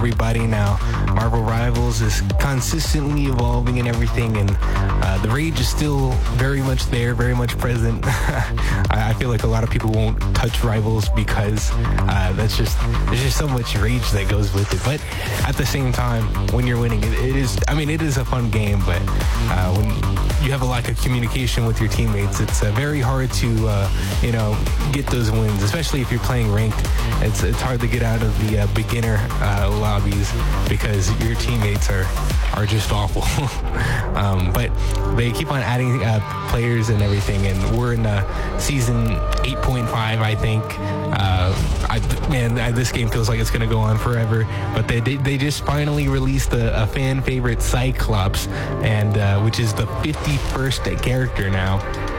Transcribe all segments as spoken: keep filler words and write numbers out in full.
everybody now. Marvel Rivals is consistently evolving and everything, and uh, the rage is still very much there, very much present. I, I feel like a lot of people won't touch Rivals because uh, that's just there's just so much rage that goes with it. But at the same time, when you're winning, it, it is. I mean, it is a fun game, but uh, when you have a lack of communication with your teammates, it's uh, very hard to uh, you know get those wins, especially if you're playing ranked. It's it's hard to get out of the uh, beginner uh, lobbies because your teammates are are just awful. um, but they keep on adding uh, players and everything, and we're in uh, season eight point five, I think. Uh, I, man, I, this game feels like it's going to go on forever. But they they, they just finally released a, a fan favorite Cyclops, and uh, which is the fifty-first character now.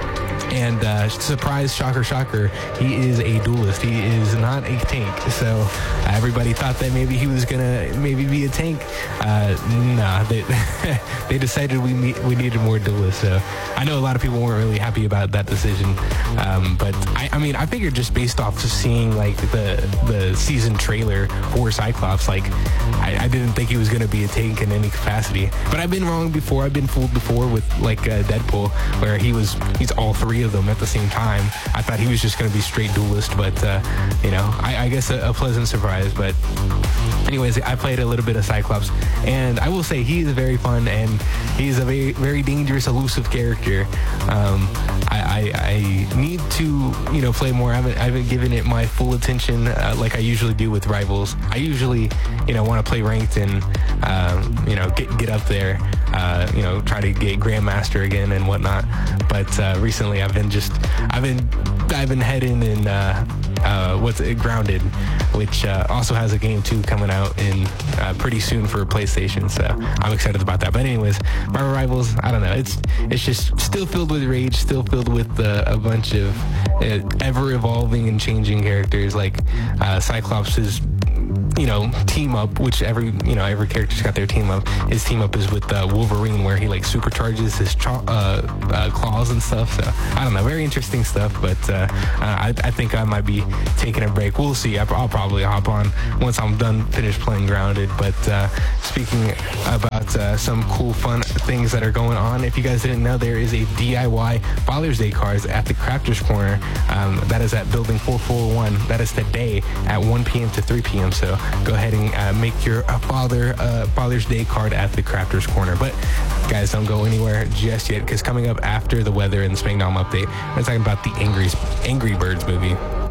And uh, surprise, shocker, shocker, he is a duelist. He is not a tank. So uh, everybody thought that maybe he was gonna maybe be a tank. Uh, nah, they they decided we need, we needed more duelists. So I know a lot of people weren't really happy about that decision. Um, but I, I mean, I figured just based off of seeing like the the season trailer for Cyclops, like I, I didn't think he was gonna be a tank in any capacity. But I've been wrong before. I've been fooled before with like uh, Deadpool, where he was he's all three of them at the same time. I thought he was just going to be straight duelist, but uh, you know, I, I guess a, a pleasant surprise. But anyways, I played a little bit of Cyclops, and I will say he is very fun, and he's a very, very dangerous, elusive character. Um, I, I, I need to, you know, play more. I haven't, I haven't given it my full attention uh, like I usually do with Rivals. I usually, you know, want to play ranked and, um, you know, get get up there, uh, you know, try to get Grandmaster again and whatnot. But uh, recently, I've been just, I've been diving head in and uh, uh, what's it, Grounded, which uh, also has a game two coming out in uh, pretty soon for PlayStation. So I'm excited about that. But anyways, Marvel Rivals, I don't know. It's it's just still filled with rage, still filled with uh, a bunch of uh, ever evolving and changing characters. Like uh, Cyclops is, you know, team up, which every, you know, every character's got their team up. His team up is with uh, Wolverine, where he like supercharges his cho- uh, uh, claws and stuff. So I don't know, very interesting stuff. But uh, I, I think I might be taking a break. We'll see. I'll probably hop on once I'm done, finished playing Grounded. But uh, speaking about uh, some cool, fun things that are going on, if you guys didn't know, there is a D I Y Father's Day cards at the Crafters Corner. Um, that is at Building four forty-one. That is today at one p.m. to three p.m. So go ahead and uh, make your uh, father uh, Father's Day card at the Crafters Corner. But guys, don't go anywhere just yet, because coming up after the weather and the Spangdom update, we're talking about the Angry Angry Birds movie.